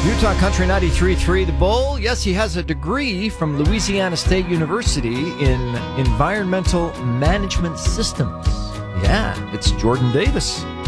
Utah Country 93.3 The Bull. Yes, he has a degree from Louisiana State University in Environmental Management Systems. Yeah, it's Jordan Davis.